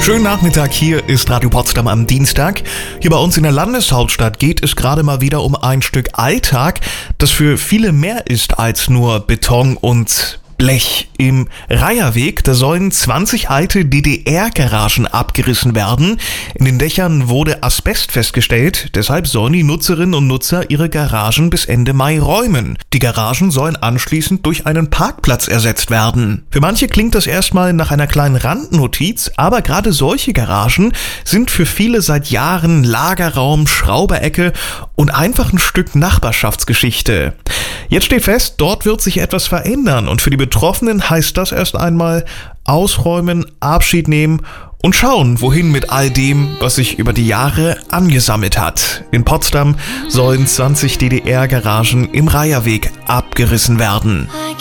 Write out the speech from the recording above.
Schönen Nachmittag, hier ist Radio Potsdam am Dienstag. Hier bei uns in der Landeshauptstadt geht es gerade mal wieder um ein Stück Alltag, das für viele mehr ist als nur Beton und Blech. Im Reiherweg, da sollen 20 alte DDR-Garagen abgerissen werden. In den Dächern wurde Asbest festgestellt, deshalb sollen die Nutzerinnen und Nutzer ihre Garagen bis Ende Mai räumen. Die Garagen sollen anschließend durch einen Parkplatz ersetzt werden. Für manche klingt das erstmal nach einer kleinen Randnotiz, aber gerade solche Garagen sind für viele seit Jahren Lagerraum, Schrauberecke und einfach ein Stück Nachbarschaftsgeschichte. Jetzt steht fest, dort wird sich etwas verändern und für die Betroffenen heißt das erst einmal ausräumen, Abschied nehmen und schauen, wohin mit all dem, was sich über die Jahre angesammelt hat. In Potsdam sollen 20 DDR-Garagen im Reiherweg abgerissen werden.